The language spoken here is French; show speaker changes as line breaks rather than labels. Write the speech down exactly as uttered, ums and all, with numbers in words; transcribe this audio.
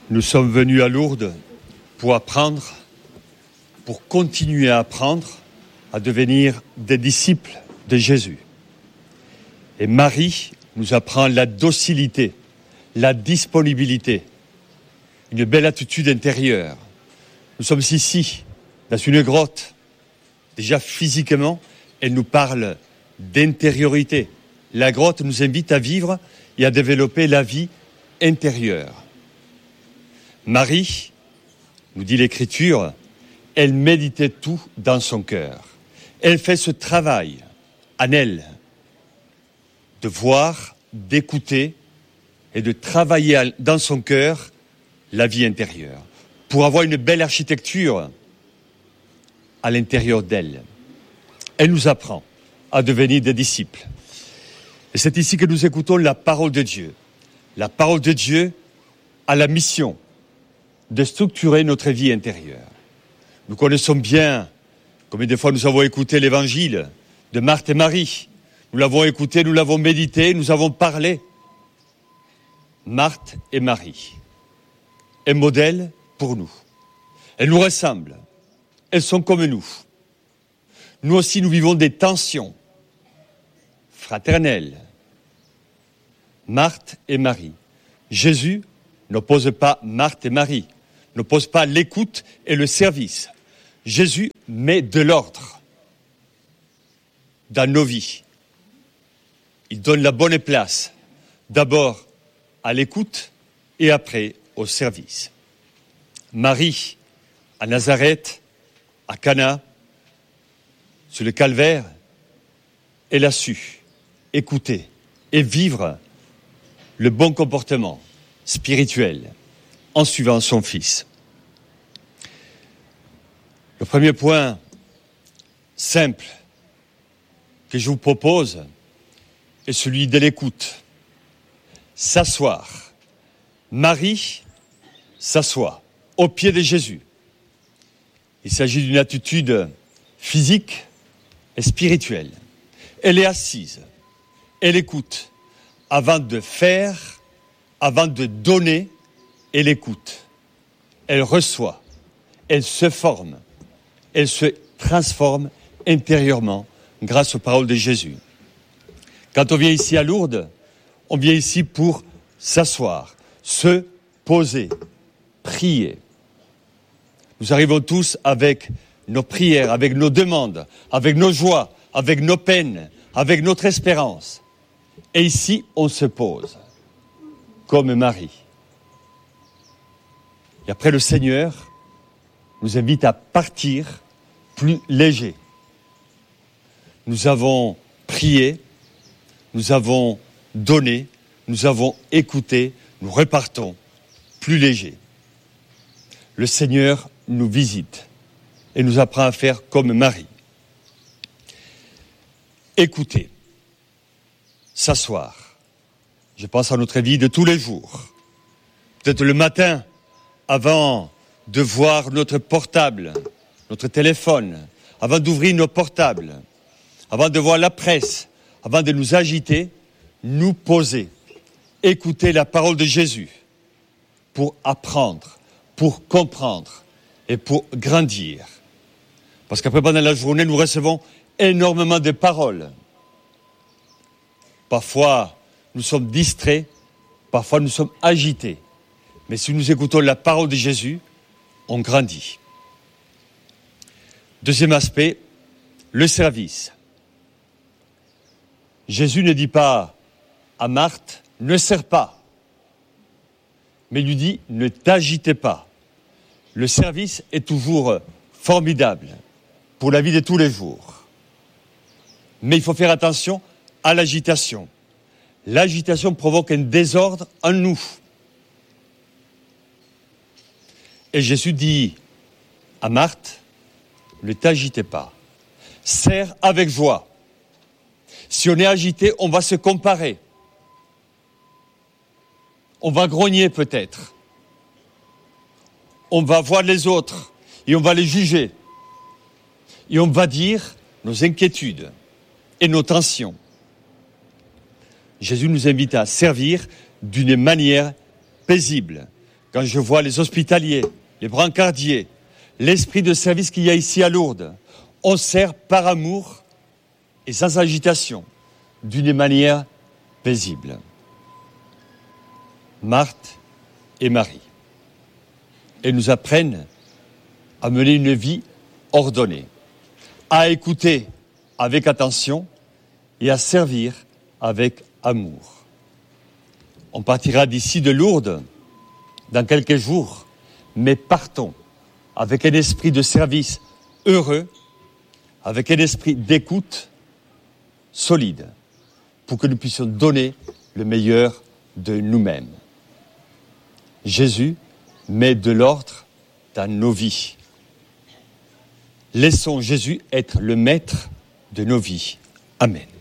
Nous sommes venus à Lourdes pour apprendre, pour continuer à apprendre, à devenir des disciples de Jésus. Et Marie nous apprend la docilité, la disponibilité, une belle attitude intérieure. Nous sommes ici, dans une grotte. Déjà physiquement, elle nous parle d'intériorité. La grotte nous invite à vivre et à développer la vie intérieure. Marie, nous dit l'Écriture, elle méditait tout dans son cœur. Elle fait ce travail en elle, de voir, d'écouter et de travailler dans son cœur la vie intérieure, pour avoir une belle architecture à l'intérieur d'elle. Elle nous apprend à devenir des disciples. Et c'est ici que nous écoutons la parole de Dieu. La parole de Dieu a la mission de structurer notre vie intérieure. Nous connaissons bien, combien de fois nous avons écouté l'évangile de Marthe et Marie. Nous l'avons écouté, nous l'avons médité, nous avons parlé. Marthe et Marie, un modèle pour nous. Elles nous ressemblent, elles sont comme nous. Nous aussi, nous vivons des tensions fraternelles. Marthe et Marie. Jésus n'oppose pas Marthe et Marie, n'oppose pas l'écoute et le service. Jésus met de l'ordre dans nos vies. Il donne la bonne place, d'abord à l'écoute et après au service. Marie, à Nazareth, à Cana, sur le calvaire, elle a su écouter et vivre le bon comportement spirituel en suivant son Fils. Le premier point simple que je vous propose est celui de l'écoute. S'asseoir. Marie s'assoit au pied de Jésus. Il s'agit d'une attitude physique et spirituelle. Elle est assise, elle écoute. Avant de faire, avant de donner, elle écoute. Elle reçoit, elle se forme, elle se transforme intérieurement grâce aux paroles de Jésus. Quand on vient ici à Lourdes, on vient ici pour s'asseoir, se poser, prier. Nous arrivons tous avec nos prières, avec nos demandes, avec nos joies, avec nos peines, avec notre espérance. Et ici, on se pose, comme Marie. Et après, le Seigneur nous invite à partir plus léger. Nous avons prié, nous avons donné, nous avons écouté, nous repartons plus légers. Le Seigneur nous visite et nous apprend à faire comme Marie. Écouter, s'asseoir. Je pense à notre vie de tous les jours. Peut-être le matin, avant de voir notre portable, notre téléphone, avant d'ouvrir nos portables, avant de voir la presse, avant de nous agiter, nous poser, écouter la parole de Jésus pour apprendre, pour comprendre et pour grandir. Parce qu'après, pendant la journée, nous recevons énormément de paroles. Parfois, nous sommes distraits, parfois nous sommes agités. Mais si nous écoutons la parole de Jésus, on grandit. Deuxième aspect, le service. Jésus ne dit pas à Marthe, ne sers pas, mais il lui dit, ne t'agitez pas. Le service est toujours formidable pour la vie de tous les jours. Mais il faut faire attention à l'agitation. L'agitation provoque un désordre en nous. Et Jésus dit à Marthe, ne t'agitez pas, sers avec joie. Si on est agité, on va se comparer. On va grogner peut-être. On va voir les autres et on va les juger. Et on va dire nos inquiétudes et nos tensions. Jésus nous invite à servir d'une manière paisible, quand je vois les hospitaliers, les brancardiers, l'esprit de service qu'il y a ici à Lourdes, on sert par amour et sans agitation, d'une manière paisible. Marthe et Marie. Elles nous apprennent à mener une vie ordonnée, à écouter avec attention et à servir avec amour. On partira d'ici de Lourdes dans quelques jours, mais partons avec un esprit de service heureux, avec un esprit d'écoute solide, pour que nous puissions donner le meilleur de nous-mêmes. Jésus met de l'ordre dans nos vies. Laissons Jésus être le maître de nos vies. Amen.